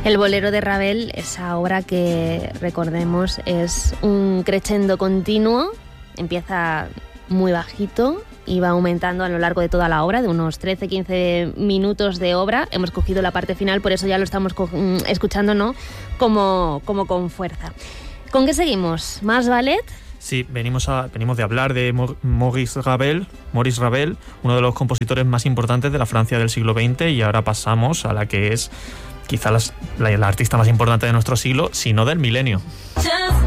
El bolero de Ravel, esa obra que, recordemos, es un crescendo continuo, empieza muy bajito y va aumentando a lo largo de toda la obra, de unos 13-15 minutos de obra. Hemos cogido la parte final, por eso ya lo estamos escuchando, ¿no? Como con fuerza. ¿Con qué seguimos? ¿Más ballet? Sí, venimos de hablar de Maurice Ravel, uno de los compositores más importantes de la Francia del siglo XX, y ahora pasamos a la que es quizá la artista más importante de nuestro siglo, si no del milenio.